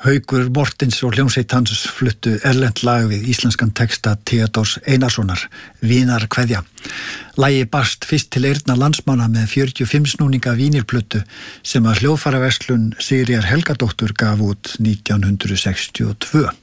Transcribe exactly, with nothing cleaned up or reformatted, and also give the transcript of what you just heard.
Haukur Mortens og hljómsveit hans fluttu erlent lag við íslenskan texta Theodórs Einarssonar, Vinar kveðja. Lagið barst fyrst til eyrna landsmanna með fjörutíu og fimm snúninga vínilplötu sem að hljóðfæraverslun Sigríðar Helgadóttur gaf út nítján hundruð sextíu og tvö.